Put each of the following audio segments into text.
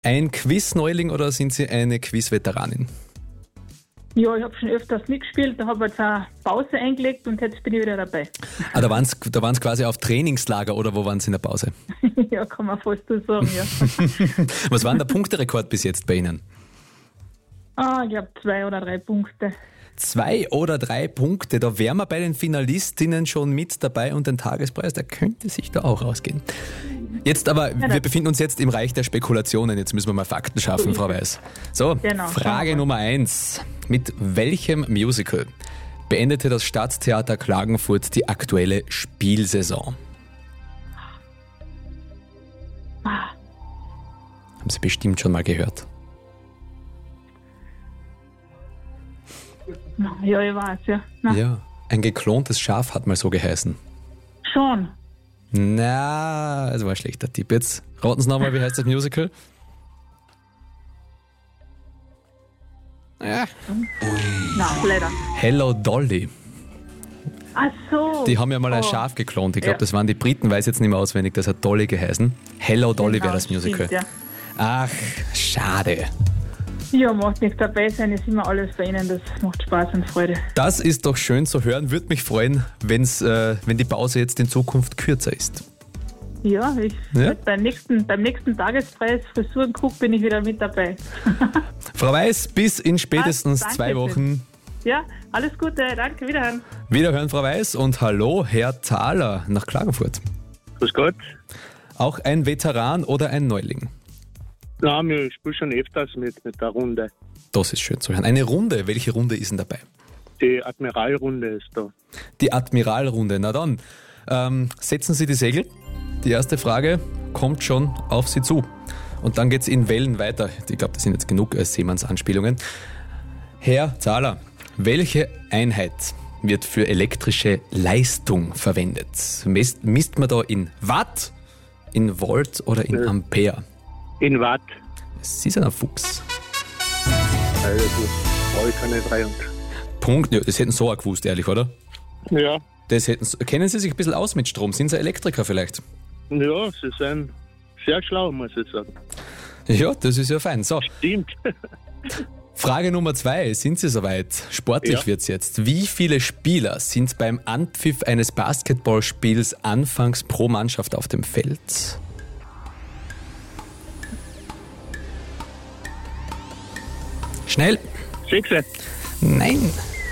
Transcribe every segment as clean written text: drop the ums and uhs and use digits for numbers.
ein Quiz-Neuling oder sind Sie eine Quiz-Veteranin? Ja, ich habe schon öfters mitgespielt, da habe ich jetzt eine Pause eingelegt und jetzt bin ich wieder dabei. Da waren Sie quasi auf Trainingslager oder wo waren Sie in der Pause? Ja, kann man fast so sagen, ja. Was war denn der Punkterekord bis jetzt bei Ihnen? Ich glaube 2 oder 3 Punkte. 2 oder 3 Punkte, da wären wir bei den Finalistinnen schon mit dabei und den Tagespreis, der könnte sich da auch ausgehen. Jetzt aber, wir befinden uns jetzt im Reich der Spekulationen, jetzt müssen wir mal Fakten schaffen, Frau Weiß. So, Genau, Frage Nummer 1. Mit welchem Musical beendete das Stadttheater Klagenfurt die aktuelle Spielsaison? Haben Sie bestimmt schon mal gehört. Ja, ich weiß, ja. Na, Ja, ein geklontes Schaf hat mal so geheißen. schon. Na, das war ein schlechter Tipp. Jetzt raten Sie nochmal, wie heißt das Musical? Ja. Nein, leider. Hello Dolly. Ach so. Die haben ja mal ein Schaf geklont. Ich glaube, Ja. das waren die Briten, weiß jetzt nicht mehr auswendig. Das hat Dolly geheißen. Hello Dolly Genau, wäre das Musical. stimmt, Ach, schade. ja, macht nichts, dabei sein, ist immer alles bei Ihnen, das macht Spaß und Freude. Das ist doch schön zu hören. Würde mich freuen, wenn die Pause jetzt in Zukunft kürzer ist. Ja, Ja? beim nächsten Tagespreis Frisurenguck bin ich wieder mit dabei. Frau Weiß, bis in spätestens Danke 2 Wochen. Ja, alles Gute, danke, wiederhören. Wiederhören, Frau Weiß. Und hallo, Herr Thaler nach Klagenfurt. Grüß Gott. Auch ein Veteran oder ein Neuling? Nein, wir spielen schon öfters mit der Runde. Das ist schön zu hören. Eine Runde, welche Runde ist denn dabei? Die Admiralrunde ist da. Die Admiralrunde. Na dann, setzen Sie die Segel. Die erste Frage kommt schon auf Sie zu. Und dann geht's in Wellen weiter. Ich glaube, das sind jetzt genug Seemannsanspielungen. Herr Zahler, welche Einheit wird für elektrische Leistung verwendet? Misst man da in Watt, in Volt oder in Ampere? In Watt. Sie sind ein Fuchs. Also, brauche ich keine 300. Punkt. Ja, das hätten Sie auch gewusst, ehrlich, oder? Ja. Kennen Sie sich ein bisschen aus mit Strom? Sind Sie Elektriker vielleicht? Ja, sie sind sehr schlau, muss ich sagen. Ja, das ist ja fein. So, Stimmt. Frage Nummer 2. Sind Sie soweit? Sportlich Ja. wird's jetzt. Wie viele Spieler sind beim Anpfiff eines Basketballspiels anfangs pro Mannschaft auf dem Feld? Schnell. 6. Nein.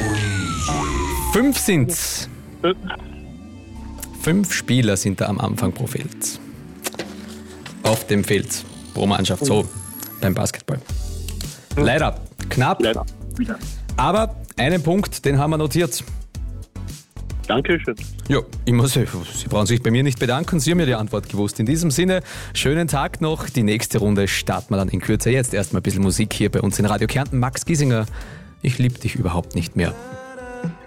5 sind's. 5 Spieler sind da am Anfang pro Feld. Auf dem Feld. Pro Mannschaft. So, beim Basketball. Leider. Knapp. Leider. Aber einen Punkt, den haben wir notiert. Dankeschön. Ja, Sie brauchen sich bei mir nicht bedanken, Sie haben ja die Antwort gewusst. In diesem Sinne, schönen Tag noch. Die nächste Runde starten wir dann in Kürze. Jetzt erstmal ein bisschen Musik hier bei uns in Radio Kärnten. Max Giesinger, ich lieb dich überhaupt nicht mehr.